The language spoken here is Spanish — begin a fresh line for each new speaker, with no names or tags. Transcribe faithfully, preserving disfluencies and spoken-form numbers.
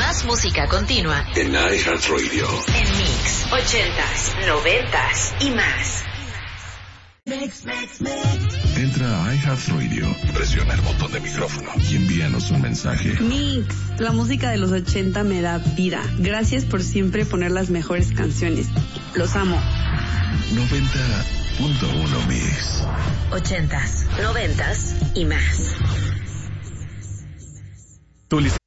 Más música continua
en iHeartRadio.
En mix, ochentas, noventas y más.
Mix, mix, mix.
Entra a iHeartRadio, presiona el botón de micrófono y envíanos un mensaje.
Mix, la música de los ochenta me da vida. Gracias por siempre poner las mejores canciones. Los amo.
noventa punto uno Mix.
Ochentas, noventas y más.
Tu